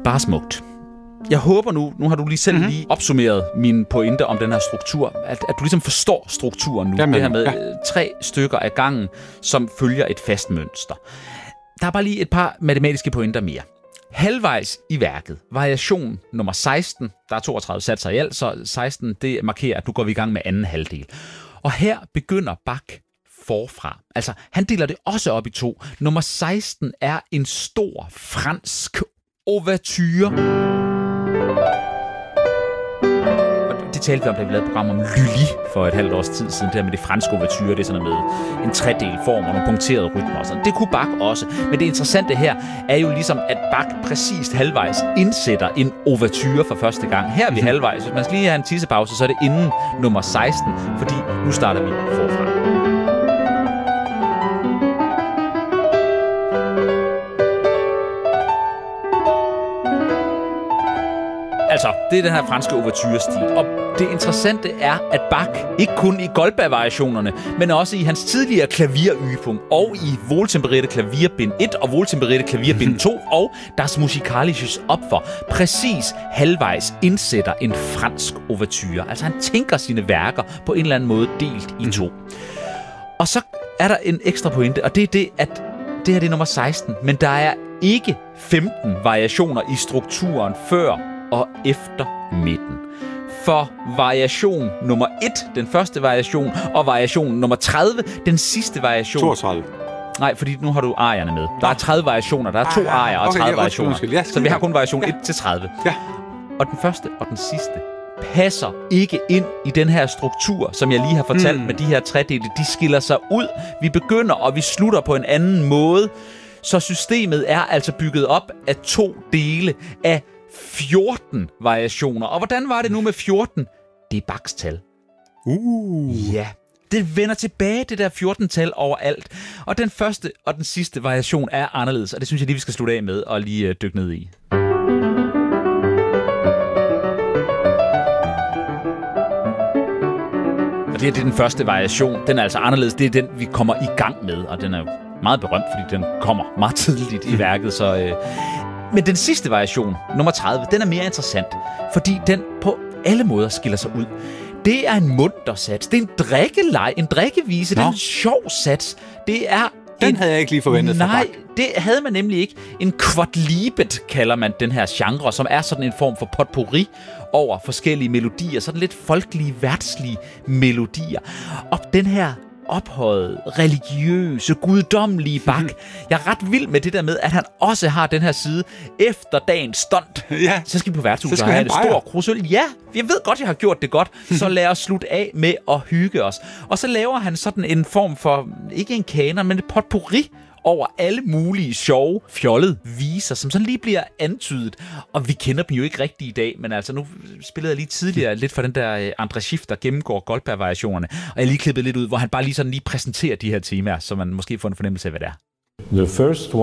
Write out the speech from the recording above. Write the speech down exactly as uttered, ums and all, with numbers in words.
Bare smukt. Jeg håber nu, nu har du lige selv mm-hmm. lige opsummeret mine pointer om den her struktur, at, at du ligesom forstår strukturen nu. Jamen, det her med ja. tre stykker af gangen, som følger et fast mønster. Der er bare lige et par matematiske pointer mere. Halvvejs i værket, variation nummer seksten, der er toogtredive satser i alt, så seksten det markerer, at nu går vi i gang med anden halvdel. Og her begynder Bach forfra. Altså, han deler det også op i to. Nummer seksten er en stor fransk ouverture. Det talte vi om, da vi lavede et program om Lully for et halvt års tid siden. Det her med det franske ouverture, det er sådan noget med en tredel form og nogle punkterede rytmer og sådan. Det kunne Bach også. Men det interessante her er jo ligesom, at Bach præcist halvvejs indsætter en ouverture for første gang. Her er vi halvvejs. Hvis man skal lige have en tissepause, så er det inden nummer seksten, fordi nu starter vi forfra. Altså, det er den her franske ouverture-stil. Og det interessante er, at Bach ikke kun i Goldberg-variationerne, men også i hans tidligere klavirypung og i Wohltempererte Klavierbind et og Wohltempererte Klavierbind to og Das Musikalisches Opfer præcis halvvejs indsætter en fransk ouverture. Altså, han tænker sine værker på en eller anden måde delt i to. Og så er der en ekstra pointe, og det er det, at det her det er nummer seksten, men der er ikke femten variationer i strukturen før og efter midten. For variation nummer et, den første variation, og variation nummer tredive, den sidste variation. toogtredive. Nej, fordi nu har du arierne med. Der er tredive variationer, der er to arier og tredive variationer. Så vi har kun variation et til tredive. Ja. Og den første og den sidste passer ikke ind i den her struktur, som jeg lige har fortalt mm. med de her tredele. De skiller sig ud. Vi begynder, og vi slutter på en anden måde. Så systemet er altså bygget op af to dele af fjorten variationer. Og hvordan var det nu med fjorten? Det er Bachs tal. Uh. Ja, det vender tilbage, det der fjorten-tal overalt. Og den første og den sidste variation er anderledes, og det synes jeg lige, vi skal slutte af med og lige øh, dykke ned i. Og det her, det er den første variation. Den er altså anderledes. Det er den, vi kommer i gang med, og den er jo meget berømt, fordi den kommer meget tidligt i værket, så... Øh, Men den sidste variation, nummer tredive, den er mere interessant, fordi den på alle måder skiller sig ud. Det er en munter sats, det er en drikkeleg, en drikkevise, Nå. Det er en sjov sats. Det er den en... havde jeg ikke lige forventet fra Nej, Bach. det havde man nemlig ikke. En quadlibet kalder man den her genre, som er sådan en form for potpourri over forskellige melodier, sådan lidt folkelige, værtslige melodier. Og den her ophøjet, religiøse, guddommelige Bach. Jeg er ret vild med det der med, at han også har den her side efter dagens stunt. Ja. Så skal vi på værtshuset og have en stor krusøl. Ja, jeg ved godt, jeg har gjort det godt. Så lad os slutte af med at hygge os. Og så laver han sådan en form for, ikke en kanon, men et potpourri over alle mulige sjove, fjollede viser, som sådan lige bliver antydet. Og vi kender dem jo ikke rigtigt i dag, men altså nu spillede jeg lige tidligere lidt for den der André Schiff, der gennemgår Goldberg-variationerne, og jeg lige klippet lidt ud, hvor han bare lige sådan lige præsenterer de her temaer, så man måske får en fornemmelse af, hvad det er. The first one